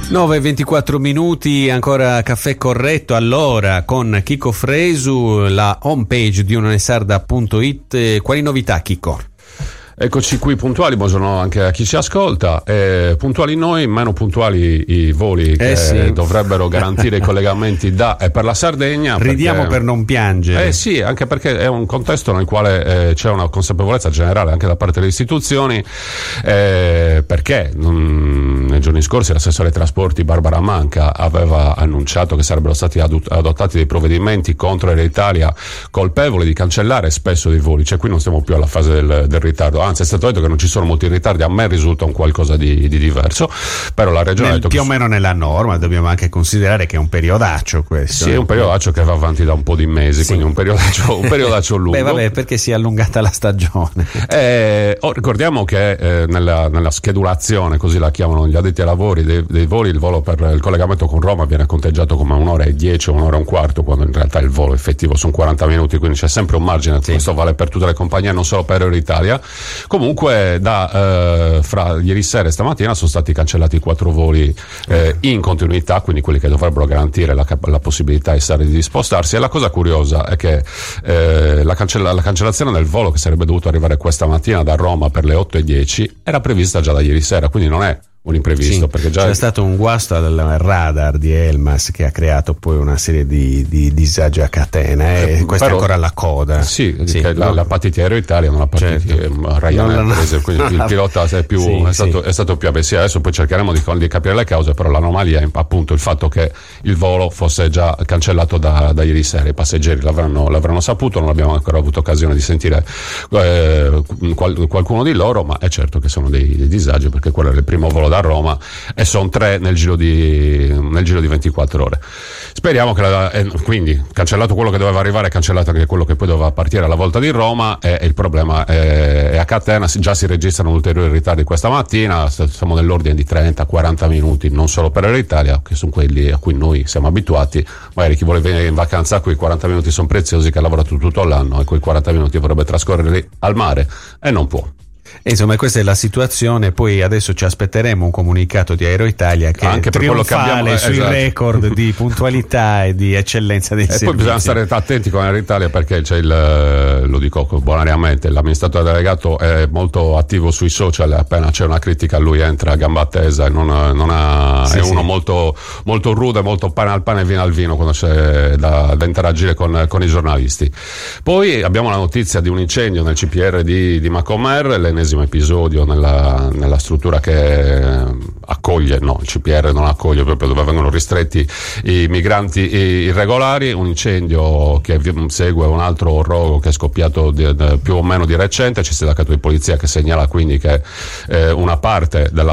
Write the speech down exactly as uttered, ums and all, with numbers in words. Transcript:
nove e ventiquattro minuti, ancora caffè corretto all'ora con Chico Fresu, la homepage di unanesarda punto it. Quali novità, Chico? Eccoci qui puntuali, buongiorno anche a chi ci ascolta. Eh, puntuali noi, meno puntuali i voli che eh sì. dovrebbero garantire i collegamenti da e per la Sardegna. Ridiamo perché, per non piangere. Eh sì, anche perché è un contesto nel quale eh, c'è una consapevolezza generale anche da parte delle istituzioni, eh, perché mh, nei giorni scorsi l'assessore ai trasporti Barbara Manca aveva annunciato che sarebbero stati adot- adottati dei provvedimenti contro Air Italia, colpevoli di cancellare spesso dei voli, cioè qui non stiamo più alla fase del, del ritardo. Anzi, è stato detto che non ci sono molti ritardi, a me risulta un qualcosa di, di diverso, però la regione Nel, ha detto più che o meno nella norma, dobbiamo anche considerare che è un periodaccio questo. sì, è un periodaccio che va avanti da un po' di mesi, sì. Quindi un periodaccio, un periodaccio lungo. Beh, vabbè, perché si è allungata la stagione. Eh, oh, ricordiamo che eh, nella, nella schedulazione, così la chiamano gli addetti ai lavori, dei, dei voli, il volo per il collegamento con Roma viene conteggiato come un'ora e dieci o un'ora e un quarto, quando in realtà il volo effettivo sono quaranta minuti, quindi c'è sempre un margine. Sì. Questo vale per tutte le compagnie, non solo per Air Italia. Comunque da eh, fra ieri sera e stamattina sono stati cancellati quattro voli eh, in continuità, quindi quelli che dovrebbero garantire la, la possibilità ai sardi di spostarsi. E la cosa curiosa è che eh, la, cancella, la cancellazione del volo che sarebbe dovuto arrivare questa mattina da Roma per le otto e dieci era prevista già da ieri sera, quindi non è un imprevisto, sì, perché già c'è stato un guasto al radar di Elmas che ha creato poi una serie di, di disagi a catena e eh, questa però, è ancora la coda. Sì, sì che no. la, la partita Air Italia non la partita certo. Ryanair, non la, per esempio, quindi il pilota è, più, sì, è, stato, sì. è stato più avessi. Adesso poi cercheremo di, di capire le cause, però l'anomalia è appunto il fatto che il volo fosse già cancellato da, da ieri sera. I passeggeri l'avranno, l'avranno saputo, non abbiamo ancora avuto occasione di sentire eh, qual, qualcuno di loro, ma è certo che sono dei, dei disagi, perché quello era il primo volo da Roma e sono tre nel giro di nel giro di ventiquattro ore. Speriamo che la, eh, quindi cancellato quello che doveva arrivare, cancellato anche quello che poi doveva partire alla volta di Roma, e, e il problema è, è a catena. Già si registrano ulteriori ritardi questa mattina, siamo nell'ordine di trenta quaranta minuti, non solo per Air Italia, che sono quelli a cui noi siamo abituati. Magari chi vuole venire in vacanza, quei quaranta minuti sono preziosi, che ha lavorato tutto l'anno, e quei quaranta minuti vorrebbe trascorrerli al mare e non può. E insomma, questa è la situazione. Poi adesso ci aspetteremo un comunicato di Aero Italia che anche è per quello che abbiamo eh, sui esatto. record di puntualità e di eccellenza dei e servizi. Poi bisogna stare attenti con Aero Italia, perché c'è il, lo dico bonariamente, l'amministratore delegato è molto attivo sui social, appena c'è una critica lui entra a gamba tesa e non, non ha, sì, è sì. uno molto, molto rude, molto pane al pane e vino al vino quando c'è da, da interagire con, con i giornalisti. Poi abbiamo la notizia di un incendio nel C P R di, di Macomer, l'ennesimo episodio nella, nella struttura che accoglie, no, il C P R non accoglie, proprio dove vengono ristretti i migranti irregolari. Un incendio che segue un altro rogo che è scoppiato di, di, più o meno di recente. C'è il sindacato di polizia che segnala quindi che eh, una parte della